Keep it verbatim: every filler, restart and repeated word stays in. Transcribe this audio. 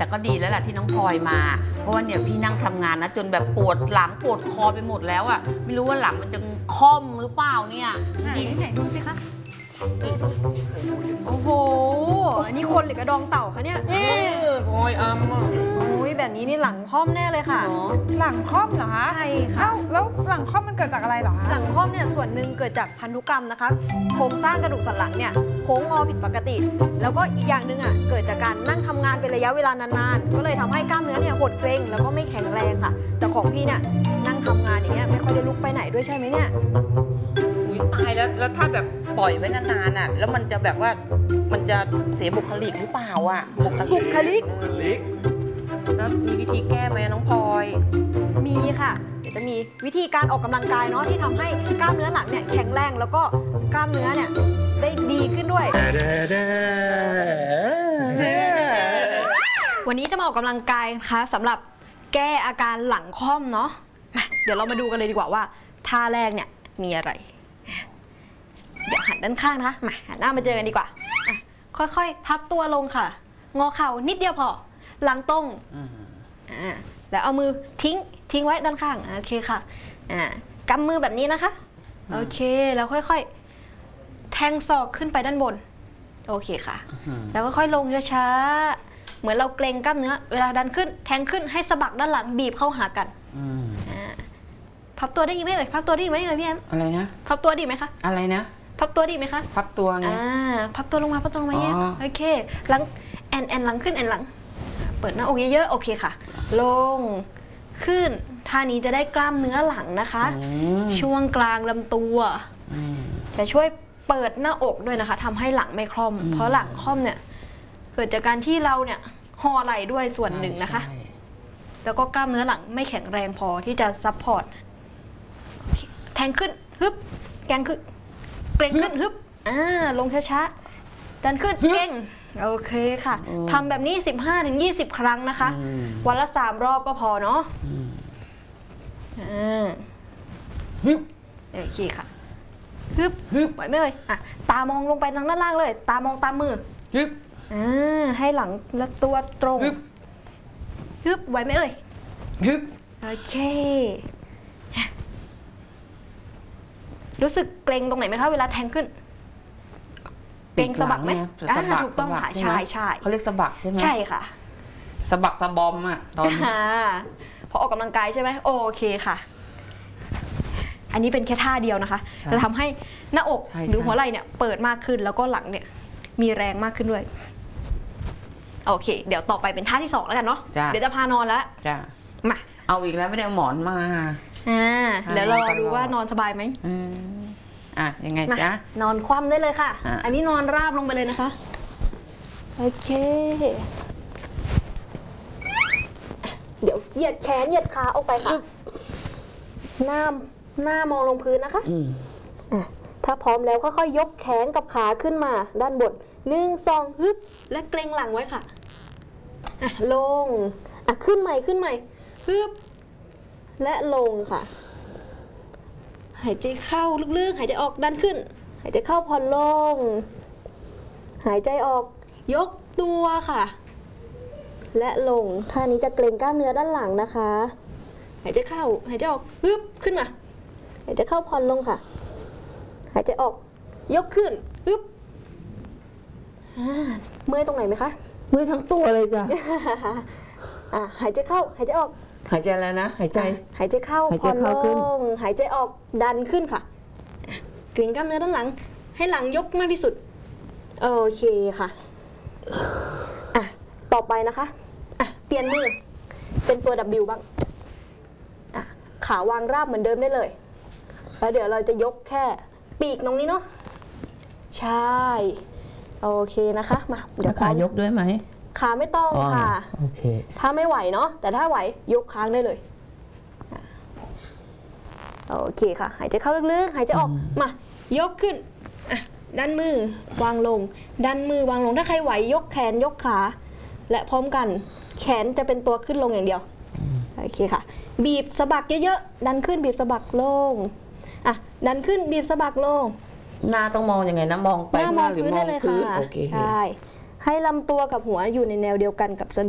แต่ก็ดีแล้วล่ะที่น้องพลอยมาเพราะว่าเนี่ยพี่นั่งทำงานนะจนแบบปวดหลังปวดคอไปหมดแล้วอ่ะไม่รู้ว่าหลังมันจะค่อมหรือเปล่าเนี่ยไหนไหนดูสิคะโอ้โหอันนี้คนหรือกระดองเต่าคะเนี่ยเออพลอยอ้ำอ่ะโอ้ยแบบนี้นี่หลังค่อมแน่เลยค่ะหลังค่อมเหรอคะใช่ค่ะเอ้าแล้วหลังค่อมมันเกิดจากอะไรเหรอคะหลังค่อมเนี่ยส่วนหนึ่งเกิดจากพันธุกรรมนะคะโครงสร้างกระดูกสันหลังเนี่ยโค้งงอผิดปกติ แล้วก็อีกอย่างหนึ่งอ่ะเกิดจากการนั่งทำงานเป็นระยะเวลานานๆก็เลยทำให้กล้ามเนื้อเนี่ยหดเกร็งแล้วก็ไม่แข็งแรงค่ะแต่ของพี่เนี่ยนั่งทำงานอย่างเงี้ยไม่ค่อยได้ลุกไปไหนด้วยใช่ไหมเนี่ยอุ้ยตายแล้วแล้วถ้าแบบปล่อยไว้นานๆอ่ะแล้วมันจะแบบว่ามันจะเสียบุคลิกหรือเปล่าอ่ะบุคลิกบุคลิกแล้วมีวิธีแก้ไหมน้องพลอยมีค่ะเดี๋ยวจะมีวิธีการออกกำลังกายเนาะที่ทำให้กล้ามเนื้อหลังเนี่ยแข็งแรงแล้วก็กล้ามเนื้อเนี่ยได้ดีขึ้นด้วยวันนี้จะมาออกกำลังกายนะคะสำหรับแก้อาการหลังค่อมเนาะมาเดี๋ยวเรามาดูกันเลยดีกว่าว่าท่าแรกเนี่ยมีอะไรเดี๋ยวหันด้านข้างนะคะมาหันหน้ามาเจอกันดีกว่าค่อยๆพับตัวลงค่ะงอเข่านิดเดียวพอหลังตรงอ่าแล้วเอามือทิ้งทิ้งไว้ด้านข้างโอเคค่ะอ่ากำมือแบบนี้นะคะโอเคแล้วค่อยๆแทงศอกขึ้นไปด้านบนโอเคค่ะแล้วก็ค่อยลงช้าๆเหมือนเราเกรงกล้ามเนื้อเวลาดันขึ้นแทงขึ้นให้สะบักด้านหลังบีบเข้าหากันพับตัวได้ไหมเอ่ยพับตัวได้ไหมเอ่ยพี่แอมอะไรนะพับตัวดีไหมคะอะไรนะพับตัวดีไหมคะพับตัวไงอ่าพับตัวลงมาพับตัวลงมาเยอะโอเคหลังแอนแอนหลังขึ้นแอนหลังเปิดหน้าอกเยอะๆโอเคค่ะลงขึ้นท่านี้จะได้กล้ามเนื้อหลังนะคะช่วงกลางลำตัวจะช่วยเปิดหน้าอกด้วยนะคะทำให้หลังไม่คล่อมเพราะหลังคล่อมเนี่ยเกิดจากการที่เราเนี่ยห่อไหล่ด้วยส่วนหนึ่งนะคะแล้วก็กล้ามเนื้อหลังไม่แข็งแรงพอที่จะซัพพอร์ตแทงขึ้นฮึบแกงขึ้นเกรงขึ้นฮึบอ่าลงช้าๆดันขึ้นเก่งโอเคค่ะทำแบบนี้ สิบห้าถึงยี่สิบ ครั้งนะคะวันละสามรอบก็พอเนาะอ่าฮึบโอเคค่ะฮึบฮึบไหวไหมเอ่ยอ่ะตามองลงไปทางด้านล่างเลยตามองตามมือฮึบอ่าให้หลังและตัวตรงฮึบฮึบไหวไหมเอ่ยฮึบโอเครู้สึกเกรงตรงไหนไหมคะเวลาแทงขึ้นเกรงสะบักไหมถูกต้องค่ะใช่ใช่เขาเรียกสะบักใช่ไหมใช่ค่ะสะบักสะบอมอ่ะตอนพอออกกำลังกายใช่ไหมโอเคค่ะอันนี้เป็นแค่ท่าเดียวนะคะจะทำให้หน้าอกหรือหัวไหล่เนี่ยเปิดมากขึ้นแล้วก็หลังเนี่ยมีแรงมากขึ้นด้วยโอเคเดี๋ยวต่อไปเป็นท่าที่สองแล้วกันเนาะเดี๋ยวจะพานอนแล้วจ้ามาเอาอีกแล้วไม่ได้เอาหมอนมาอ่าเดี๋ยวเราดูว่านอนสบายไหมอ่ะยังไงจ๊ะนอนคว่ำได้เลยค่ะอันนี้นอนราบลงไปเลยนะคะโอเคเดี๋ยวเหยียดแขนเหยียดขาออกไปค่ะหน้าหน้ามองลงพื้นนะคะถ้าพร้อมแล้วค่อยๆยกแขนกับขาขึ้นมาด้านบนหนึ่งสองฮึบและเกรงหลังไว้ค่ะลงอ่ะขึ้นใหม่ขึ้นใหม่ฮึบและลงค่ะหายใจเข้าลึกๆหายใจออกดันขึ้นหายใจเข้าผ่อนลงหายใจออกยกตัวค่ะและลงท่านี้จะเกร็งกล้ามเนื้อด้านหลังนะคะหายใจเข้าหายใจออกฮึบขึ้นมาหายใจเข้าผ่อนลงค่ะหายใจออกยกขึ้นฮึบเมื่อยตรงไหนไหมคะเมื่อยทั้งตัวเลยจ้ะอ่ะหายใจเข้าหายใจออกหายใจแล้วนะหายใจหายใจเข้าผ่อนลงหายใจออกดันขึ้นค่ะเกร็งกล้ามเนื้อด้านหลังให้หลังยกมากที่สุดโอเคค่ะอ่ะต่อไปนะคะอ่ะเปลี่ยนมือเป็นตัว ดับเบิลยู บ้างอ่ะขาวางราบเหมือนเดิมได้เลยแล้วเดี๋ยวเราจะยกแค่ปีกตรงนี้เนาะใช่โอเคนะคะมาเดี๋ยวขายกด้วยไหมขาไม่ต้องค่ะโอเคถ้าไม่ไหวเนาะแต่ถ้าไหวยกค้างได้เลยโอเคค่ะหายใจเข้าลึกๆหายใจออกมายกขึ้นดันมือวางลงดันมือวางลงถ้าใครไหวยกแขนยกขาและพร้อมกันแขนจะเป็นตัวขึ้นลงอย่างเดียวโอเคค่ะบีบสะบักเยอะๆดันขึ้นบีบสะบักลงอ่ะดันขึ้นบีบสะบักลงหน้าต้องมองยังไงนะมองไปหน้ามองพื้นได้เลยค่ะใช่ให้ลำตัวกับหัวอยู่ในแนวเดียวกันกับสะ